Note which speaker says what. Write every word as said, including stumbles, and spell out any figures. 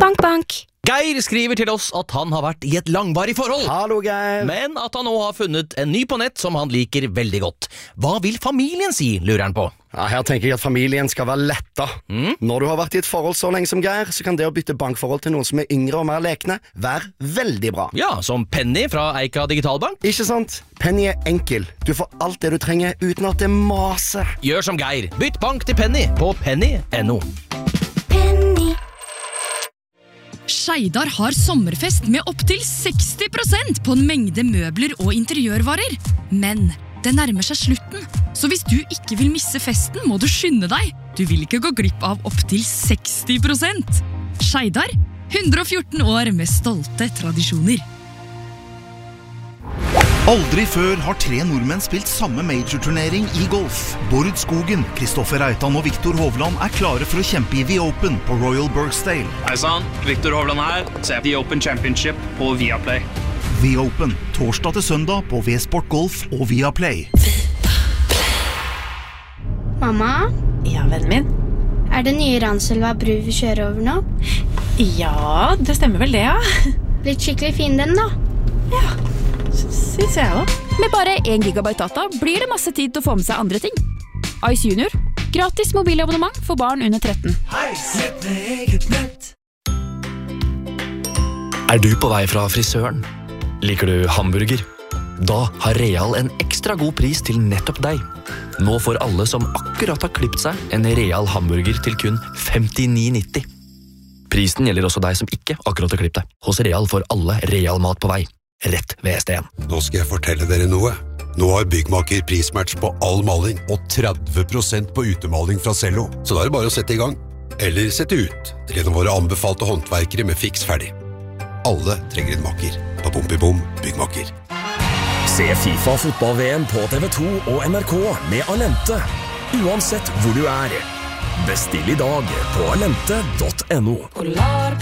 Speaker 1: Bank, bank.
Speaker 2: Geir skriver til oss at han har vært i et langvarig forhold.
Speaker 3: Hallo, Geir.
Speaker 2: Men at han nå har funnet en ny på nett som han liker veldig godt. Hva vil familien si, lurer han på.
Speaker 3: Ja, her tenker jeg at familien skal være letta. Mm. Når du har vært i et forhold så lenge som Geir, så kan det å bytte bankforhold til noen som er yngre og mer lekne, være veldig bra.
Speaker 2: Ja, som Penny fra Eika Digitalbank.
Speaker 3: Ikke sant? Penny er enkel. Du får alt det du trenger uten at det maser.
Speaker 2: Gjør som Geir. Bytt bank til Penny på penny punktum no.
Speaker 4: Skeidar har sommerfest med opp til seksti prosent på en mengde møbler og interiørvarer. Men det nærmer seg slutten, så hvis du ikke vil misse festen, må du skynde deg. Du vil ikke gå glipp av opp til seksti prosent. Skeidar, hundre og fjorten år med stolte tradisjoner.
Speaker 5: Aldri før har tre nordmenn spilt samme major-turnering i golf. Bård Skogen, Kristoffer Reitan og Viktor Hovland er klare for å kjempe i The Open på Royal Birkdale.
Speaker 6: Hei sann, Viktor Hovland her. Se The Open Championship på Viaplay.
Speaker 5: The Open, torsdag til søndag på V-Sport Golf og Viaplay.
Speaker 1: Mamma?
Speaker 7: Ja, vennen min?
Speaker 1: Er det nye Ranselva bru vi kjører over nå?
Speaker 7: Ja, det stemmer vel det, ja.
Speaker 1: Blitt skikkelig fin den da.
Speaker 7: Ja, synes jeg også.
Speaker 8: Med bare en gigabyte data blir det masse tid til å få med seg andre ting. Ice Junior, gratis mobilabonnement for barn under tretten.
Speaker 9: Er du på vei fra frisøren? Liker du hamburger? Da har Real en ekstra god pris til nettopp deg. Nå får alle som akkurat har klippet seg en Real hamburger til kun femtini nitti. Prisen gjelder også deg som ikke akkurat har klippet deg. Hos Real får alle Real mat på vei. Rett ved S D en.
Speaker 10: Nå skal jeg fortelle dere noe. Nå har Byggmaker prismatch på all maling og tretti prosent på utemaling fra Cello. Så da er det bare å sette i gang. Eller sette ut til en av våre anbefalte håndverkere med fiks ferdig. Alle trenger en maker. På Bompibom Byggmaker.
Speaker 11: Se FIFA fotball-V M på T V to og N R K med Alente. Uansett hvor du er. Bestill i dag på alente punktum no.